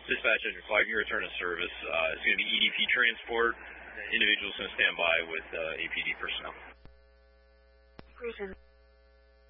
Dispatch Engine Flag, your return to service is going to be EDP transport. Individuals going to stand by with APD personnel. Greetings.